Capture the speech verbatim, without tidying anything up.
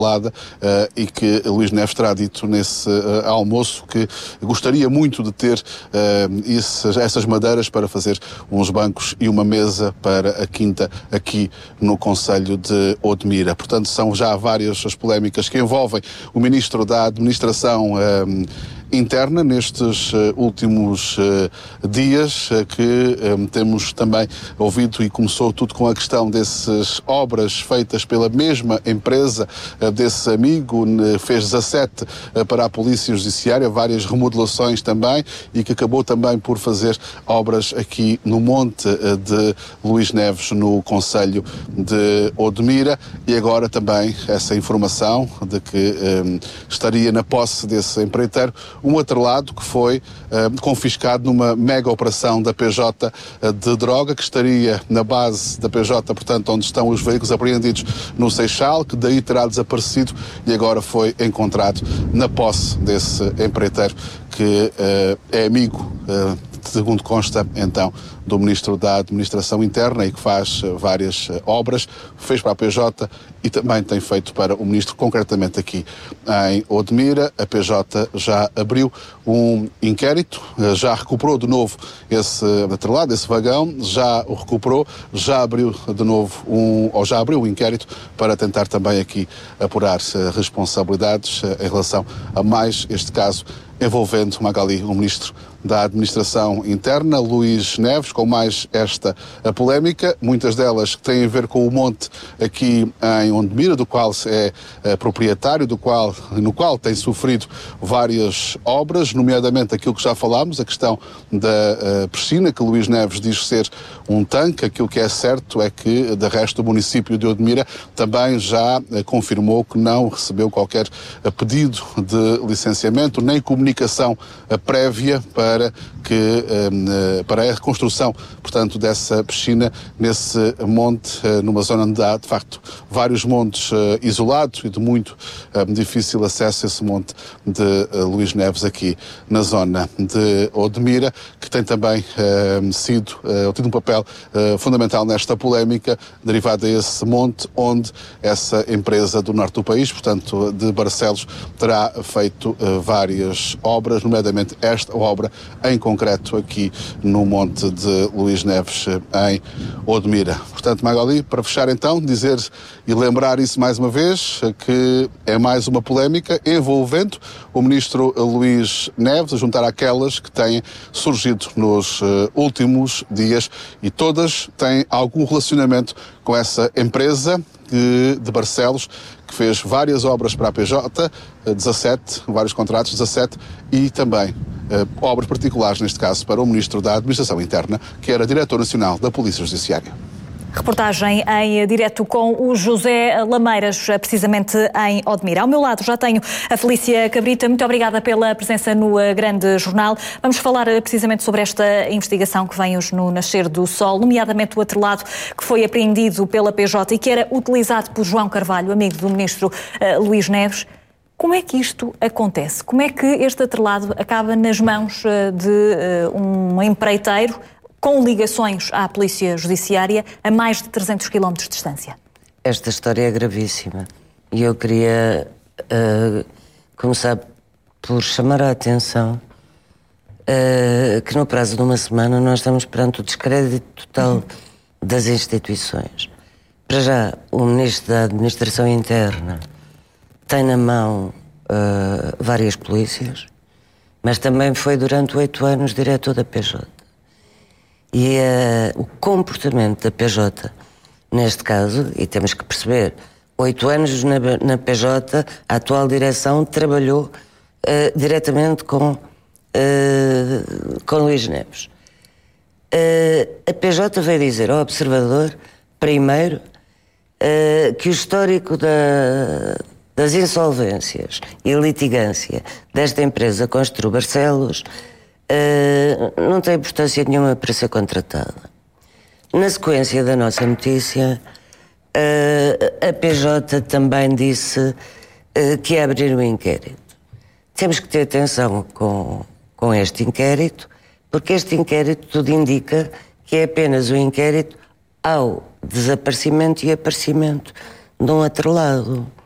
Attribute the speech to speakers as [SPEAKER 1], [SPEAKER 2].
[SPEAKER 1] Uh, e que Luís Neves terá dito nesse uh, almoço que gostaria muito de ter uh, esses, essas madeiras para fazer uns bancos e uma mesa para a quinta aqui no concelho de Odmira. Portanto, são já várias as polémicas que envolvem o Ministro da Administração uh, interna nestes uh, últimos uh, dias, uh, que um, temos também ouvido, e começou tudo com a questão dessas obras feitas pela mesma empresa, uh, desse amigo, uh, fez dezassete uh, para a Polícia Judiciária, várias remodelações também, e que acabou também por fazer obras aqui no Monte uh, de Luís Neves, no concelho de Odmira, e agora também essa informação de que um, estaria na posse desse empreiteiro um atrelado que foi uh, confiscado numa mega operação da P J uh, de droga, que estaria na base da P J, portanto, onde estão os veículos apreendidos no Seixal, que daí terá desaparecido e agora foi encontrado na posse desse empreiteiro que uh, é amigo, uh, segundo consta, então, do Ministro da Administração Interna e que faz uh, várias uh, obras, fez para a P J e também tem feito para o Ministro, concretamente aqui em Odmira. A P J já abriu um inquérito, uh, já recuperou de novo esse atrelado, esse vagão, já o recuperou, já abriu de novo um, ou já abriu um inquérito para tentar também aqui apurar uh, responsabilidades uh, em relação a mais este caso envolvendo, Magali, o Ministro da Administração Interna, Luís Neves, com mais esta a polémica, muitas delas que têm a ver com o monte aqui em Odmira, do qual é uh, proprietário, do qual, no qual tem sofrido várias obras, nomeadamente aquilo que já falámos, a questão da uh, piscina, que Luís Neves diz ser um tanque. Aquilo que é certo é que, de resto, o município de Odmira também já uh, confirmou que não recebeu qualquer uh, pedido de licenciamento, nem comunicação uh, prévia para para que um, para a reconstrução, portanto, dessa piscina nesse monte, uh, numa zona onde há, de facto, vários montes uh, isolados e de muito uh, difícil acesso a esse monte de uh, Luís Neves aqui na zona de Odmira, que tem também uh, sido, uh, tido um papel uh, fundamental nesta polémica derivada desse monte, onde essa empresa do norte do país, portanto, de Barcelos, terá feito uh, várias obras, nomeadamente esta obra em concreto aqui no Monte de Luís Neves, em Odmira. Portanto, Magali, para fechar então, dizer e lembrar isso mais uma vez, que é mais uma polémica envolvendo o Ministro Luís Neves, a juntar àquelas que têm surgido nos uh, últimos dias, e todas têm algum relacionamento com essa empresa que, de Barcelos, que fez várias obras para a P J, dezassete, vários contratos, dezassete, e também Uh, obras particulares, neste caso, para o Ministro da Administração Interna, que era Diretor Nacional da Polícia Judiciária.
[SPEAKER 2] Reportagem em direto com o José Lameiras, precisamente em Odmira. Ao meu lado já tenho a Felícia Cabrita. Muito obrigada pela presença no Grande Jornal. Vamos falar precisamente sobre esta investigação que vem hoje no nascer do sol, nomeadamente o atrelado que foi apreendido pela P J e que era utilizado por João Carvalho, amigo do Ministro uh, Luís Neves. Como é que isto acontece? Como é que este atrelado acaba nas mãos de uh, um empreiteiro com ligações à Polícia Judiciária a mais de trezentos quilómetros de distância?
[SPEAKER 3] Esta história é gravíssima e eu queria uh, começar por chamar a atenção uh, que no prazo de uma semana nós estamos perante o descrédito total uhum. das instituições. Para já, o Ministro da Administração Interna tem na mão uh, várias polícias, mas também foi durante oito anos diretor da P J. E uh, o comportamento da P J, neste caso, e temos que perceber, oito anos na, na P J, a atual direção trabalhou uh, diretamente com, uh, com Luís Neves. Uh, a P J veio dizer ao Observador, primeiro, uh, que o histórico da... das insolvências e litigância desta empresa Constru Barcelos uh, não tem importância nenhuma para ser contratada. Na sequência da nossa notícia, uh, a P J também disse uh, que ia abrir um inquérito. Temos que ter atenção com, com este inquérito, porque este inquérito tudo indica que é apenas um inquérito ao desaparecimento e aparecimento de um atrelado.